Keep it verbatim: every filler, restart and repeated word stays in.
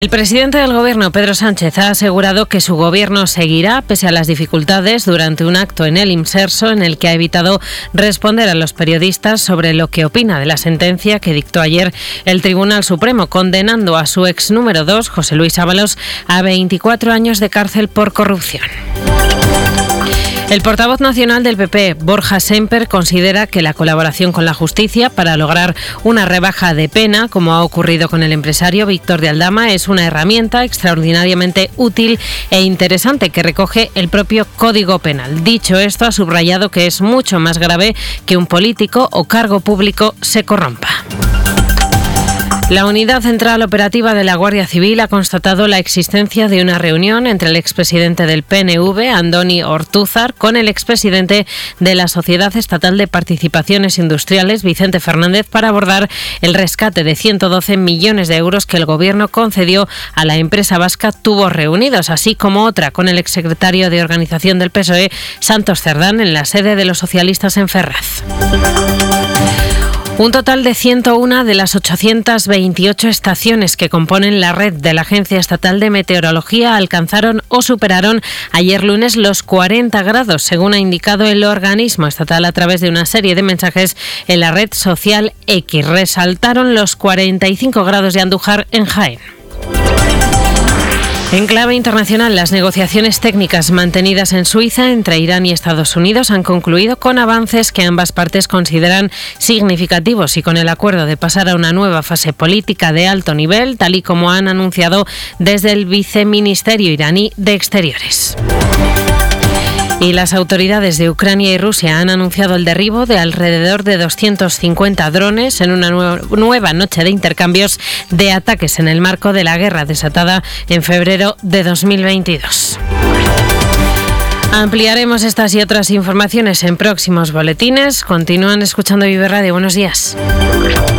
El presidente del Gobierno, Pedro Sánchez, ha asegurado que su Gobierno seguirá pese a las dificultades durante un acto en el Imserso en el que ha evitado responder a los periodistas sobre lo que opina de la sentencia que dictó ayer el Tribunal Supremo, condenando a su ex número dos, José Luis Ábalos, a veinticuatro años de cárcel por corrupción. El portavoz nacional del P P, Borja Semper, considera que la colaboración con la justicia para lograr una rebaja de pena, como ha ocurrido con el empresario Víctor de Aldama, es una herramienta extraordinariamente útil e interesante que recoge el propio Código Penal. Dicho esto, ha subrayado que es mucho más grave que un político o cargo público se corrompa. La Unidad Central Operativa de la Guardia Civil ha constatado la existencia de una reunión entre el expresidente del P N V, Andoni Ortúzar, con el expresidente de la Sociedad Estatal de Participaciones Industriales, Vicente Fernández, para abordar el rescate de ciento doce millones de euros que el Gobierno concedió a la empresa vasca Tubos Reunidos, así como otra con el exsecretario de Organización del P S O E, Santos Cerdán, en la sede de los socialistas en Ferraz. Un total de ciento una de las ochocientas veintiocho estaciones que componen la red de la Agencia Estatal de Meteorología alcanzaron o superaron ayer lunes los cuarenta grados, según ha indicado el organismo estatal a través de una serie de mensajes en la red social X. Resaltaron los cuarenta y cinco grados de Andújar en Jaén. En clave internacional, las negociaciones técnicas mantenidas en Suiza entre Irán y Estados Unidos han concluido con avances que ambas partes consideran significativos y con el acuerdo de pasar a una nueva fase política de alto nivel, tal y como han anunciado desde el Viceministerio iraní de Exteriores. Y las autoridades de Ucrania y Rusia han anunciado el derribo de alrededor de doscientos cincuenta drones en una nueva noche de intercambios de ataques en el marco de la guerra desatada en febrero de dos mil veintidós. Ampliaremos estas y otras informaciones en próximos boletines. Continúan escuchando Vive Radio. Buenos días.